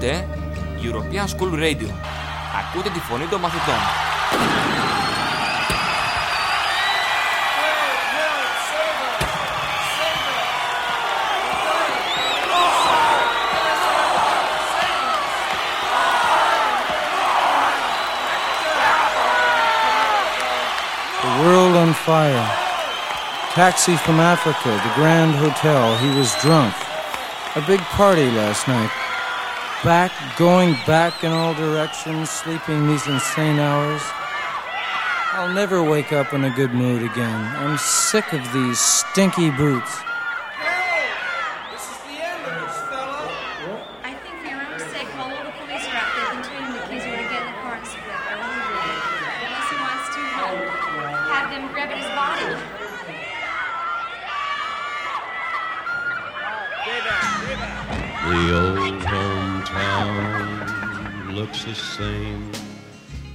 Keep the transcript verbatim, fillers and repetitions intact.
Ακούτε European School Radio. Ακούτε τη φωνή των μαθητών. The world on fire. Taxi from Africa, the Grand Hotel. He was drunk. A big party last night. Back, going back in all directions, sleeping these insane hours. I'll never wake up in a good mood again. I'm sick of these stinky boots. Hey! This is the end of this, fella. I think for your own sake, while all the police are out there continuing the keys are to get in the car and split. I won't do it. Unless he wants to uh, have them grab at his body. The old hometown looks the same